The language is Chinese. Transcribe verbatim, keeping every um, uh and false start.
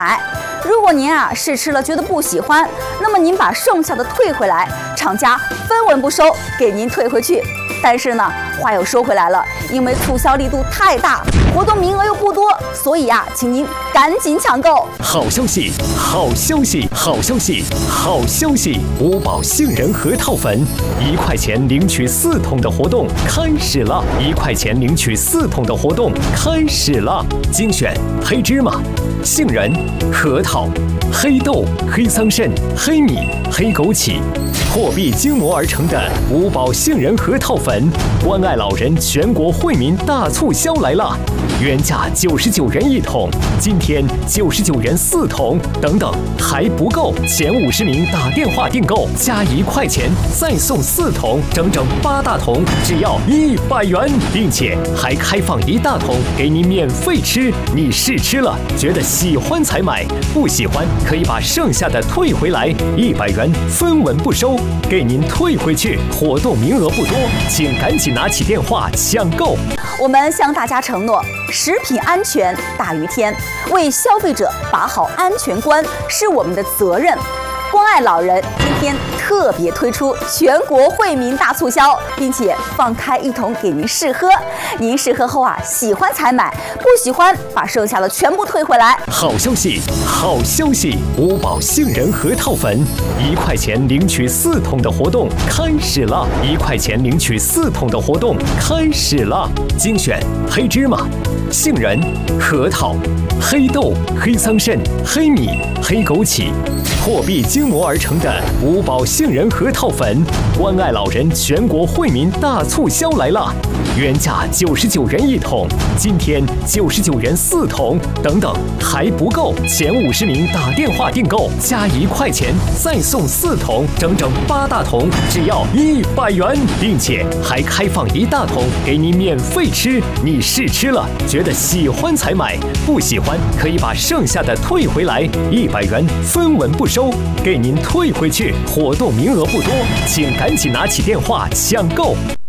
如果您啊试吃了觉得不喜欢，那么您把剩下的退回来，厂家分文不收，给您退回去。但是呢，话又说回来了，因为促销力度太大，活动名额又不多，所以啊，请您赶紧抢购。 好消息，好消息，好消息，好消息！五宝杏仁核桃粉，一块钱领取四桶的活动开始了！一块钱领取四桶的活动开始了！精选黑芝麻、杏仁、核桃、黑豆、黑桑葚、黑米、黑枸杞，货币精磨而成的五宝杏仁核桃粉，关爱老人全国惠民大促销来了！原价九十九元一桶，今天九十九元四桶，等等还不够，前五十名打电话订购加一块钱再送四桶，整整八大桶，只要一百元，并且还开放一大桶给你免费吃。你试吃了，觉得喜欢才买，不喜欢可以把剩下的退回来，一百元分文不收，给您退回去。活动名额不多，请赶紧拿起电话抢购。 我们向大家承诺，食品安全大于天，为消费者把好安全关是我们的责任。关爱老人今天特别推出全国惠民大促销，并且放开一桶给您试喝。您试喝后啊，喜欢才买，不喜欢把剩下的全部退回来。 好消息，好消息！五宝杏仁核桃粉，一块钱领取四桶的活动开始了！一块钱领取四桶的活动开始了！精选黑芝麻、杏仁、核桃、黑豆、黑桑葚、黑米、黑枸杞，货币精磨而成的五宝杏仁核桃粉，关爱老人全国惠民大促销来了！原价九十九元一桶，今天九十九元四桶，等等还不够，前五十名打电话订购加一块钱再送四桶，整整八大桶，只要一百元，并且还开放一大桶给你免费吃。你试吃了，觉得喜欢才买，不喜欢可以把剩下的退回来，一百元分文不收，给您退回去。活动名额不多，请赶紧拿起电话抢购。